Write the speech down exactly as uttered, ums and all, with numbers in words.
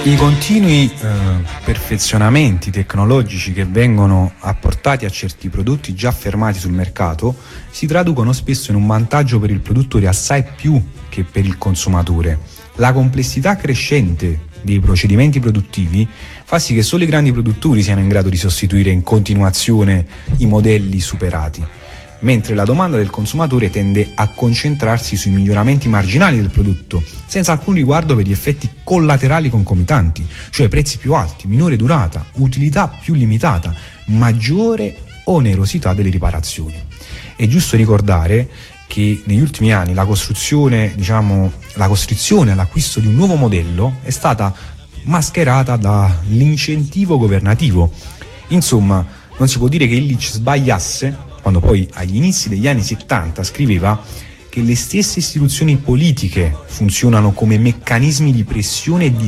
I continui eh, perfezionamenti tecnologici che vengono apportati a certi prodotti già fermati sul mercato si traducono spesso in un vantaggio per il produttore assai più che per il consumatore. La complessità crescente dei procedimenti produttivi fa sì che solo i grandi produttori siano in grado di sostituire in continuazione i modelli superati, mentre la domanda del consumatore tende a concentrarsi sui miglioramenti marginali del prodotto, senza alcun riguardo per gli effetti collaterali concomitanti, cioè prezzi più alti, minore durata, utilità più limitata, maggiore onerosità delle riparazioni. È giusto ricordare che negli ultimi anni la costruzione, diciamo, la costrizione all'acquisto di un nuovo modello è stata mascherata dall'incentivo governativo. Insomma, non si può dire che Illich sbagliasse quando poi agli inizi degli anni settanta scriveva che le stesse istituzioni politiche funzionano come meccanismi di pressione e di